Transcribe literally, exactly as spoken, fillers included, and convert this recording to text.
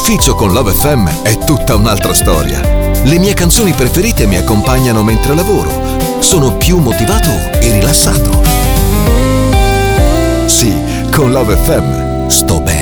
L'ufficio con Love F M è tutta un'altra storia. Le mie canzoni preferite mi accompagnano mentre lavoro. Sono più motivato e rilassato. Sì, con Love F M sto bene.